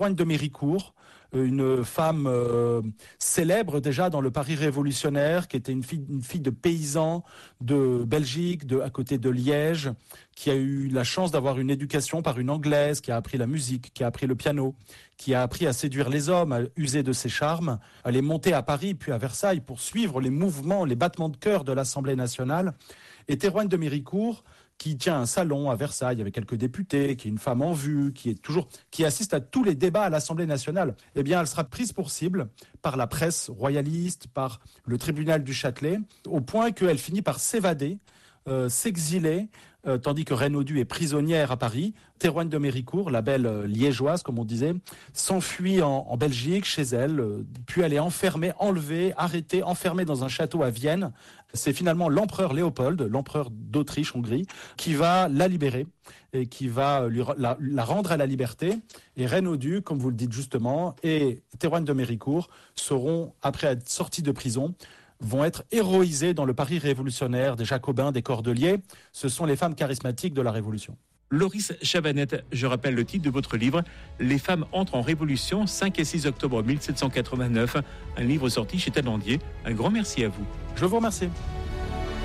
Théroigne de Méricourt, une femme célèbre déjà dans le Paris révolutionnaire, qui était une fille de paysan de Belgique, à côté de Liège, qui a eu la chance d'avoir une éducation par une Anglaise, qui a appris la musique, qui a appris le piano, qui a appris à séduire les hommes, à user de ses charmes. Elle est montée à Paris, puis à Versailles, pour suivre les mouvements, les battements de cœur de l'Assemblée nationale. Et Théroigne de Méricourt, qui tient un salon à Versailles avec quelques députés, qui est une femme en vue, qui assiste à tous les débats à l'Assemblée nationale, eh bien, elle sera prise pour cible par la presse royaliste, par le tribunal du Châtelet, au point qu'elle finit par s'évader, s'exiler, tandis que Renaudot est prisonnière à Paris. Théroigne de Méricourt, la belle liégeoise, comme on disait, s'enfuit en Belgique, chez elle, puis elle est enfermée, enlevée, arrêtée, enfermée dans un château à Vienne. C'est finalement l'empereur Léopold, l'empereur d'Autriche-Hongrie, qui va la libérer et qui va la rendre à la liberté. Et Renaudot, comme vous le dites justement, et Théroigne de Méricourt seront, après être sortis de prison, vont être héroïsées dans le Paris révolutionnaire des Jacobins, des Cordeliers. Ce sont les femmes charismatiques de la Révolution. Loris Chabanette, je rappelle le titre de votre livre « Les femmes entrent en révolution, 5 et 6 octobre 1789 », un livre sorti chez Talandier. Un grand merci à vous. Je vous remercie.